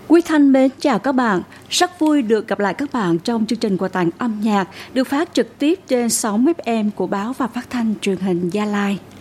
Quý Thanh mến chào các bạn, rất vui được gặp lại các bạn trong chương trình quà tặng âm nhạc được phát trực tiếp trên sóng FM của báo và phát thanh truyền hình Gia Lai.